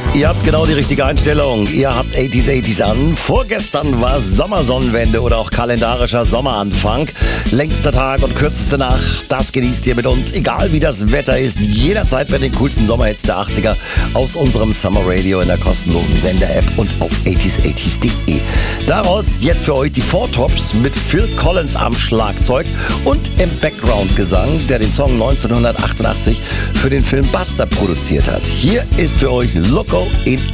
Ihr habt genau die richtige Einstellung. Ihr habt 80s an. Vorgestern war Sommersonnenwende oder auch kalendarischer Sommeranfang. Längster Tag und kürzeste Nacht, das genießt ihr mit uns. Egal wie das Wetter ist, jederzeit bei den coolsten Sommerhits der 80er aus unserem Summer Radio in der kostenlosen Sender-App und auf 80s.de. Daraus jetzt für euch die Four Tops mit Phil Collins am Schlagzeug und im Background-Gesang, der den Song 1988 für den Film Buster produziert hat. Hier ist für euch Loco in